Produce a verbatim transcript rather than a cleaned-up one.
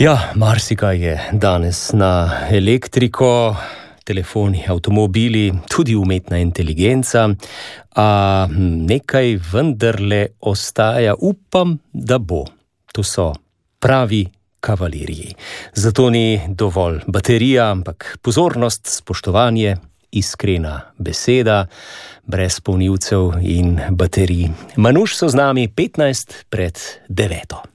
Ja, marsikaj je danes na elektriko, telefoni, avtomobili, tudi umetna inteligenca, a nekaj vendarle ostaja, upam, da bo. To so pravi kavalirji. Zato ni dovolj baterija, ampak pozornost, spoštovanje, iskrena beseda, brez polnilcev in baterij. Manuš so z nami petnajst pred deveto.